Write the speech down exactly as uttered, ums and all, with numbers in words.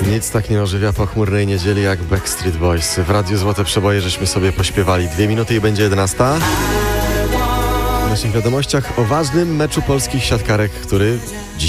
Nic tak nie ożywia pochmurnej niedzieli jak Backstreet Boys. W Radiu Złote Przeboje żeśmy sobie pośpiewali. Dwie minuty i będzie jedenasta. W naszych wiadomościach o ważnym meczu polskich siatkarek, który dziś